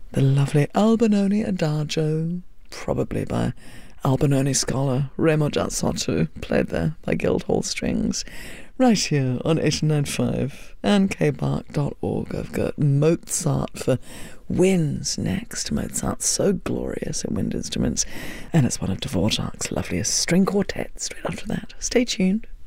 The lovely Albinoni Adagio, probably by Albinoni scholar Remo Giazzotto, played there by Guildhall Strings, right here on 89.5 and kbark.org. I've got Mozart for winds next. Mozart's so glorious at wind instruments, and it's one of Dvorak's loveliest string quartets straight after that. Stay tuned.